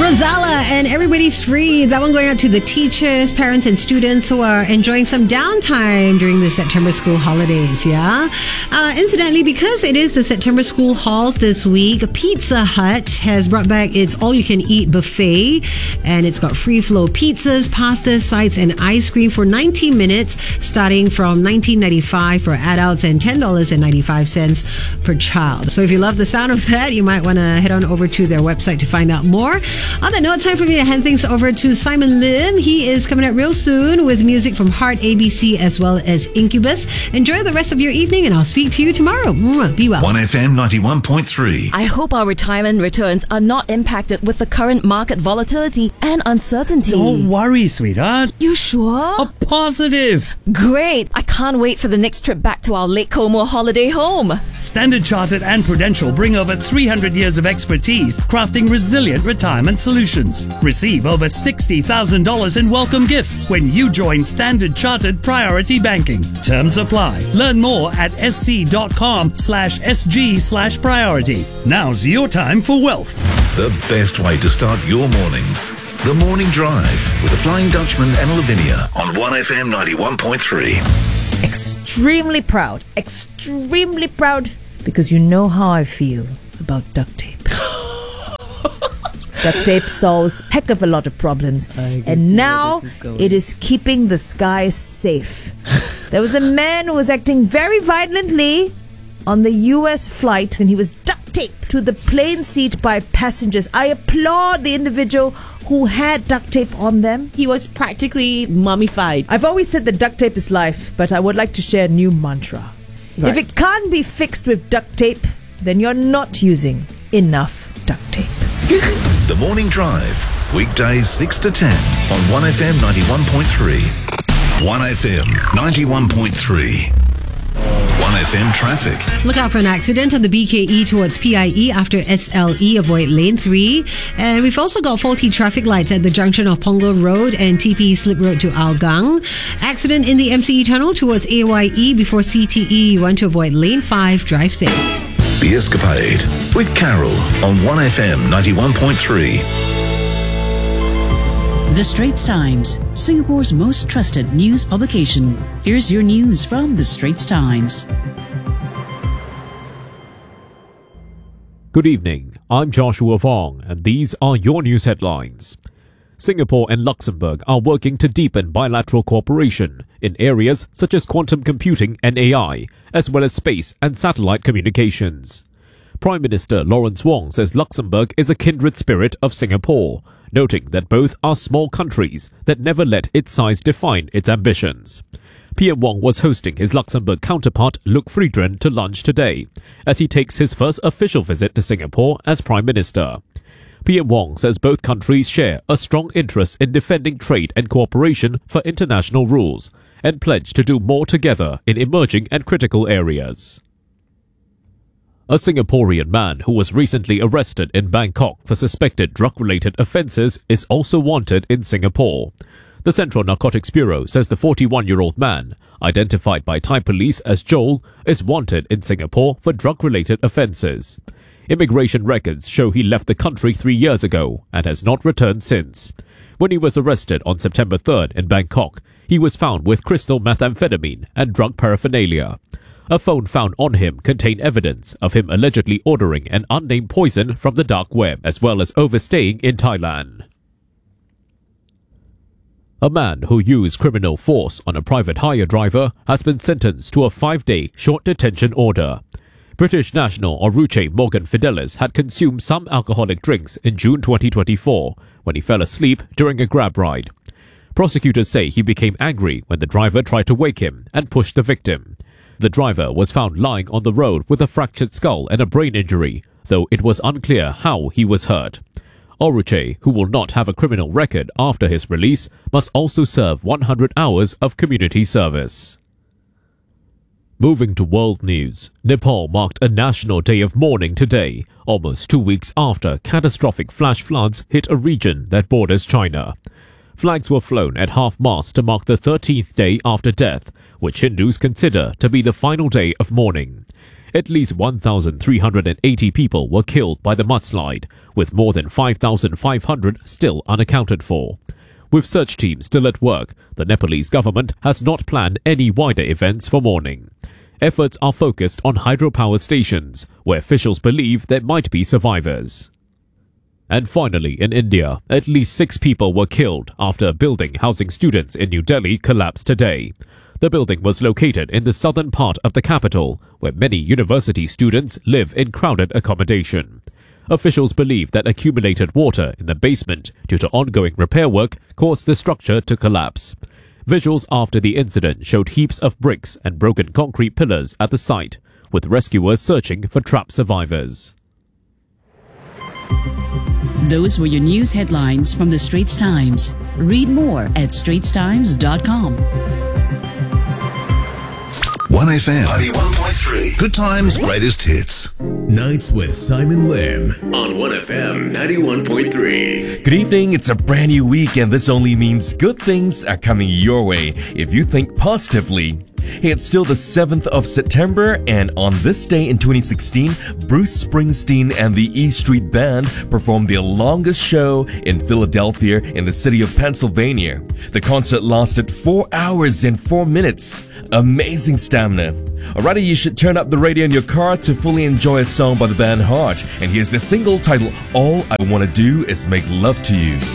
Rosala and Everybody's Free. That one going out to the teachers, parents, and students who are enjoying some downtime during the September school holidays, yeah? Incidentally, because it is the September school halls this week, Pizza Hut has brought back its all-you-can-eat buffet, and it's got free-flow pizzas, pastas, sides, and ice cream for 90 minutes, starting from $19.95 for adults and $10.95 per child. So if you love the sound of that, you might want to head on over to their website to find out more. On that note, time for me to hand things over to Simon Lim. He is coming up real soon with music from Heart ABC as well as Incubus. Enjoy the rest of your evening, and I'll speak to you tomorrow. Be well. 1FM 91.3. I hope our retirement returns are not impacted with the current market volatility and uncertainty. Don't worry, sweetheart. You sure? A positive. Great. I can't wait for the next trip back to our Lake Como holiday home. Standard Chartered and Prudential bring over 300 years of expertise crafting resilient retirement solutions. Receive over $60,000 in welcome gifts when you join Standard Chartered Priority Banking. Terms apply. Learn more at sc.com/sg/priority. Now's your time for wealth. The best way to start your mornings. The Morning Drive with the Flying Dutchman and Lavinia on 1FM 91.3. Extremely proud because you know how I feel about duct tape. Duct tape solves heck of a lot of problems, and now it is keeping the skies safe. There was a man who was acting very violently on the US flight, and he was duct taped to the plane seat by passengers. I applaud the individual who had duct tape on them. He was practically mummified. I've always said that duct tape is life, but I would like to share a new mantra. Right. If it can't be fixed with duct tape, then you're not using enough duct tape. The Morning Drive, weekdays 6 to 10 on 1FM 91.3. 1FM 91.3. 1FM traffic. Look out for an accident on the BKE towards PIE after SLE. Avoid lane 3. And we've also got faulty traffic lights at the junction of Punggol Road and TPE Slip Road to Hougang. Accident in the MCE tunnel towards AYE before CTE. You want to avoid lane 5. Drive safe. The Escapade with Carol on 1FM 91.3. The Straits Times, Singapore's most trusted news publication. Here's your news from The Straits Times. Good evening, I'm Joshua Fong, and these are your news headlines. Singapore and Luxembourg are working to deepen bilateral cooperation in areas such as quantum computing and AI, as well as space and satellite communications. Prime Minister Lawrence Wong says Luxembourg is a kindred spirit of Singapore, noting that both are small countries that never let its size define its ambitions. PM Wong was hosting his Luxembourg counterpart Luc Friedrich to lunch today, as he takes his first official visit to Singapore as Prime Minister. PM Wong says both countries share a strong interest in defending trade and cooperation for international rules, and pledge to do more together in emerging and critical areas. A Singaporean man who was recently arrested in Bangkok for suspected drug-related offences is also wanted in Singapore. The Central Narcotics Bureau says the 41-year-old man, identified by Thai police as Joel, is wanted in Singapore for drug-related offences. Immigration records show he left the country 3 years ago and has not returned since. When he was arrested on September 3rd in Bangkok, he was found with crystal methamphetamine and drug paraphernalia. A phone found on him contained evidence of him allegedly ordering an unnamed poison from the dark web, as well as overstaying in Thailand. A man who used criminal force on a private hire driver has been sentenced to a 5-day short detention order. British national Oruche Morgan Fidelis had consumed some alcoholic drinks in June 2024 when he fell asleep during a Grab ride. Prosecutors say he became angry when the driver tried to wake him and pushed the victim. The driver was found lying on the road with a fractured skull and a brain injury, though it was unclear how he was hurt. Oruche, who will not have a criminal record after his release, must also serve 100 hours of community service. Moving to world news, Nepal marked a national day of mourning today, almost 2 weeks after catastrophic flash floods hit a region that borders China. Flags were flown at half-mast to mark the 13th day after death, which Hindus consider to be the final day of mourning. At least 1,380 people were killed by the mudslide, with more than 5,500 still unaccounted for. With search teams still at work, the Nepalese government has not planned any wider events for mourning. Efforts are focused on hydropower stations, where officials believe there might be survivors. And finally, in India, at least 6 people were killed after a building housing students in New Delhi collapsed today. The building was located in the southern part of the capital, where many university students live in crowded accommodation. Officials believe that accumulated water in the basement due to ongoing repair work caused the structure to collapse. Visuals after the incident showed heaps of bricks and broken concrete pillars at the site, with rescuers searching for trapped survivors. Those were your news headlines from the Straits Times. Read more at straitstimes.com. 1FM 91.3. Good times, greatest hits. Nights with Simon Lim on 1FM 91.3. Good evening, it's a brand new week and this only means good things are coming your way if you think positively. Hey, it's still the 7th of September, and on this day in 2016, Bruce Springsteen and the E Street Band performed their longest show in Philadelphia in the city of Pennsylvania. The concert lasted 4 hours and 4 minutes. Amazing stamina. Alrighty, you should turn up the radio in your car to fully enjoy a song by the band Heart. And here's the single titled All I Wanna Do Is Make Love to You.